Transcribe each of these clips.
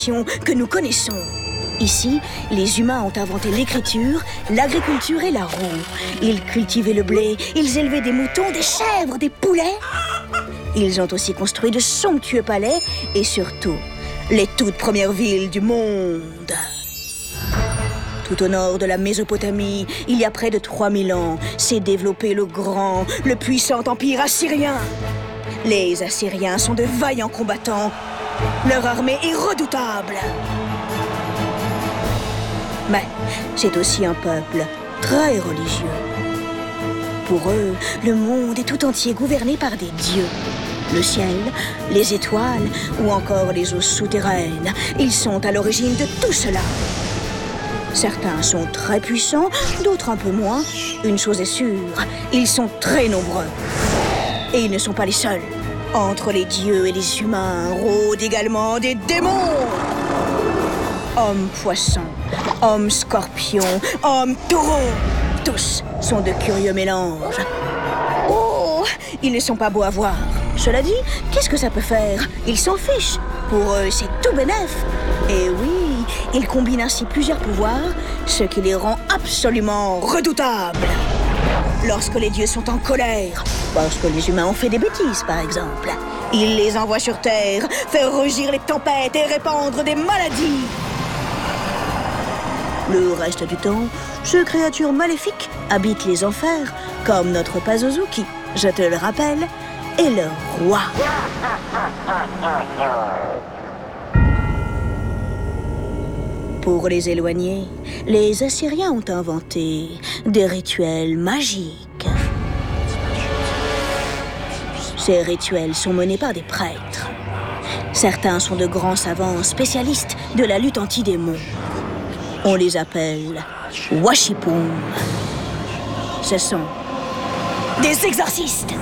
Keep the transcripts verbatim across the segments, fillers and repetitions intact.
que nous connaissons. Ici, les humains ont inventé l'écriture, l'agriculture et la roue. Ils cultivaient le blé, ils élevaient des moutons, des chèvres, des poulets. Ils ont aussi construit de somptueux palais et surtout, les toutes premières villes du monde. Tout au nord de la Mésopotamie, il y a près de trois mille ans, s'est développé le grand, le puissant empire assyrien. Les Assyriens sont de vaillants combattants. Leur armée est redoutable. Mais c'est aussi un peuple très religieux. Pour eux, le monde est tout entier gouverné par des dieux. Le ciel, les étoiles ou encore les eaux souterraines, ils sont à l'origine de tout cela. Certains sont très puissants, d'autres un peu moins. Une chose est sûre, ils sont très nombreux. Et ils ne sont pas les seuls. Entre les dieux et les humains rôdent également des démons. Hommes poissons, hommes scorpions, hommes taureaux. Tous sont de curieux mélanges. Oh, ils ne sont pas beaux à voir. Cela dit, qu'est-ce que ça peut faire? Ils s'en fichent. Pour eux, c'est tout bénef. Et oui, ils combinent ainsi plusieurs pouvoirs, ce qui les rend absolument redoutables. Lorsque les dieux sont en colère, parce que les humains ont fait des bêtises, par exemple, ils les envoient sur Terre, faire rugir les tempêtes et répandre des maladies. Le reste du temps, ces créatures maléfiques habitent les enfers, comme notre Pazuzu qui, je te le rappelle, est le roi. Pour les éloigner, les Assyriens ont inventé des rituels magiques. Ces rituels sont menés par des prêtres. Certains sont de grands savants spécialistes de la lutte anti-démons. On les appelle Washipum. Ce sont des exorcistes.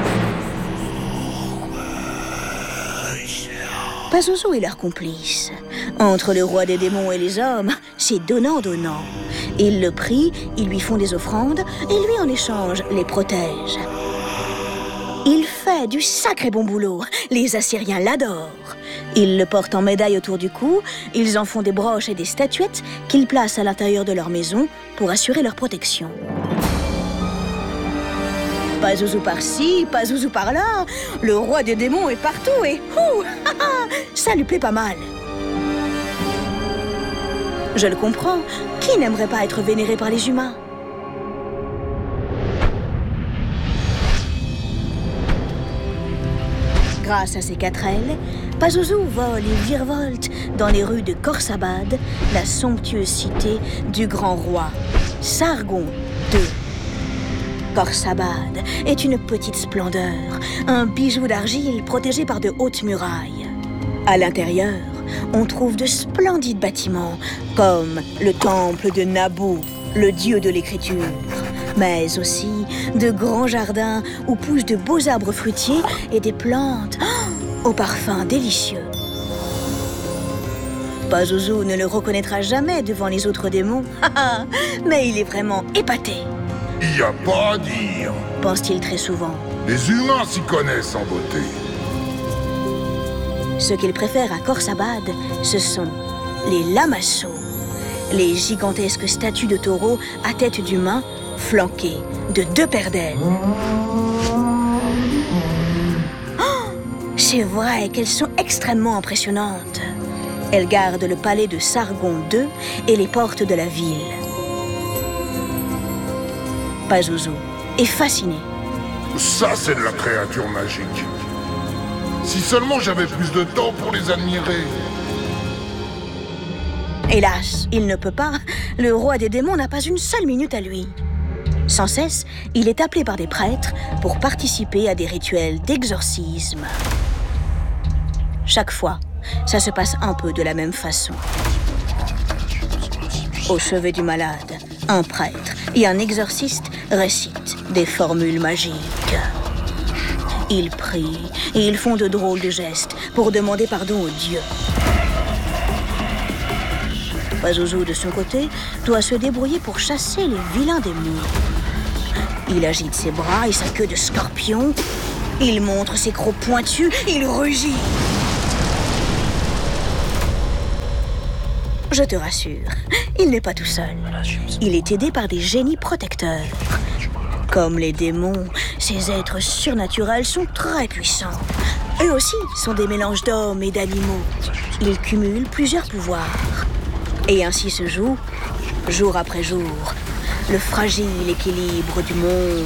Pazuzu est leur complice. Entre le roi des démons et les hommes, c'est donnant-donnant. Ils le prient, ils lui font des offrandes, et lui, en échange, les protège. Il fait du sacré bon boulot. Les Assyriens l'adorent. Ils le portent en médaille autour du cou, ils en font des broches et des statuettes qu'ils placent à l'intérieur de leur maison pour assurer leur protection. Pazuzu par-ci, Pazuzu par-là, le roi des démons est partout et ouh, ça lui plaît pas mal. Je le comprends, qui n'aimerait pas être vénéré par les humains? Grâce à ses quatre ailes, Pazuzu vole et virevolte dans les rues de Khorsabad, la somptueuse cité du grand roi, Sargon deux. Khorsabad est une petite splendeur, un bijou d'argile protégé par de hautes murailles. À l'intérieur, on trouve de splendides bâtiments, comme le temple de Nabu, le dieu de l'écriture, mais aussi de grands jardins où poussent de beaux arbres fruitiers et des plantes oh, au parfum délicieux. Pazuzu ne le reconnaîtra jamais devant les autres démons, mais il est vraiment épaté. Il n'y a pas à dire. Pense-t-il très souvent. Les humains s'y connaissent en beauté. Ce qu'il préfère à Khorsabad, ce sont les lamassos, les gigantesques statues de taureaux à tête d'humain, flanquées de deux paires d'ailes. Oh, c'est vrai qu'elles sont extrêmement impressionnantes. Elles gardent le palais de Sargon deux et les portes de la ville. Pazuzu est fasciné. Ça, c'est de la créature magique. Si seulement j'avais plus de temps pour les admirer. Hélas, il ne peut pas. Le roi des démons n'a pas une seule minute à lui. Sans cesse, il est appelé par des prêtres pour participer à des rituels d'exorcisme. Chaque fois, ça se passe un peu de la même façon. Au chevet du malade, un prêtre et un exorciste récitent des formules magiques. Ils prient et ils font de drôles de gestes pour demander pardon aux dieux. Pazuzu, de son côté, doit se débrouiller pour chasser les vilains démons. Il agite ses bras et sa queue de scorpion. Il montre ses crocs pointus, il rugit. Je te rassure, il n'est pas tout seul. Il est aidé par des génies protecteurs. Comme les démons, ces êtres surnaturels sont très puissants. Eux aussi sont des mélanges d'hommes et d'animaux. Ils cumulent plusieurs pouvoirs. Et ainsi se joue, jour après jour, le fragile équilibre du monde.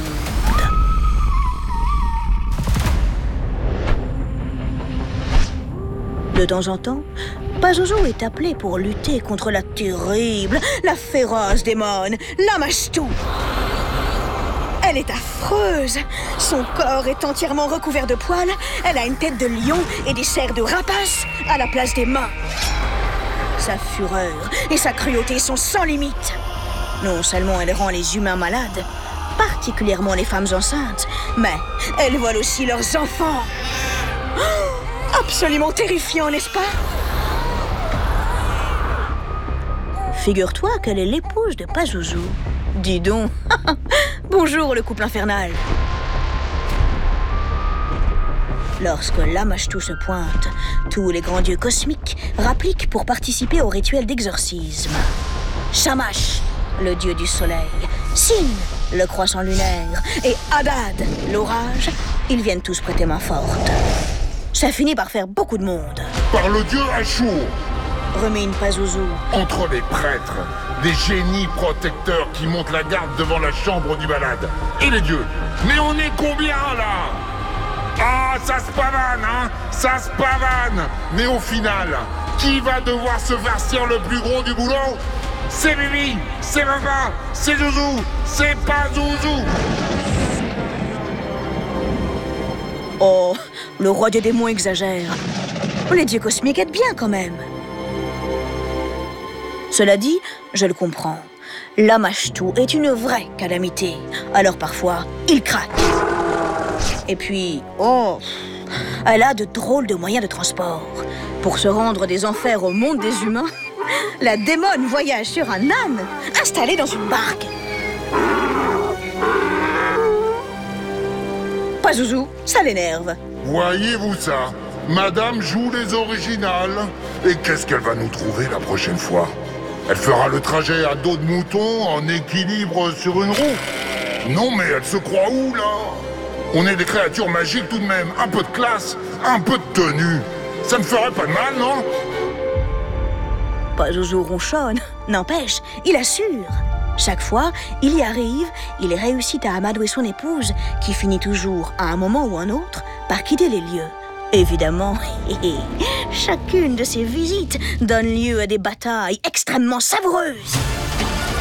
De temps en temps, Pazuzu est appelé pour lutter contre la terrible, la féroce démone, Lamashtu. Elle est affreuse. Son corps est entièrement recouvert de poils. Elle a une tête de lion et des serres de rapace à la place des mains. Sa fureur et sa cruauté sont sans limite. Non seulement elle rend les humains malades, particulièrement les femmes enceintes, mais elle vole aussi leurs enfants. Oh, absolument terrifiant, n'est-ce pas? Figure-toi qu'elle est l'épouse de Pazuzu. Dis donc. Bonjour le couple infernal. Lorsque Lamashtu se pointe, tous les grands dieux cosmiques rappliquent pour participer au rituel d'exorcisme. Shamash, le dieu du soleil, Sin, le croissant lunaire, et Hadad, l'orage, ils viennent tous prêter main forte. Ça finit par faire beaucoup de monde. Par le dieu Ashur. Rumine Pazuzu. Entre les prêtres, des génies protecteurs qui montent la garde devant la chambre du malade. Et les dieux. Mais on est combien là? Ah, ça se pavane, hein? Ça se pavane. Mais au final, qui va devoir se farcir le plus gros du boulot? C'est Bibi, c'est Papa, c'est Zouzou, c'est pas Zouzou. Oh, le roi des démons exagère. Les dieux cosmiques aident bien quand même. Cela dit, je le comprends. Lamashtu est une vraie calamité. Alors parfois, il craque. Et puis, oh, elle a de drôles de moyens de transport. Pour se rendre des enfers au monde des humains, la démone voyage sur un âne installé dans une barque. Pazuzu, ça l'énerve. Voyez-vous ça? Madame joue les originales. Et qu'est-ce qu'elle va nous trouver la prochaine fois? Elle fera le trajet à dos de mouton en équilibre sur une roue? Non mais elle se croit où là? On est des créatures magiques tout de même. Un peu de classe, un peu de tenue. Ça ne ferait pas de mal, non? Pazuzu ronchonne. N'empêche, il assure. Chaque fois, il y arrive, il réussit à amadouer son épouse, qui finit toujours, à un moment ou un autre, par quitter les lieux. Évidemment, chacune de ces visites donne lieu à des batailles extrêmement savoureuses.